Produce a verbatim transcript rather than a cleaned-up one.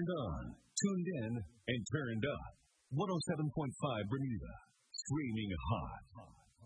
Turned on, tuned in, and turned up. one oh seven point five Bermuda. Streaming hot.